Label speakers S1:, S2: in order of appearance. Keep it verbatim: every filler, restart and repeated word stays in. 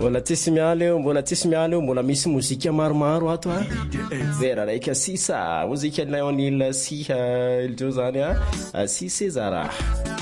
S1: Mbola tsisy miala eo, mbola tsisy miala eo, mbola misy mozika maromaro ato a. Vera raika sisa, mozika Lionel Siha iljo zany a, Sise Zara.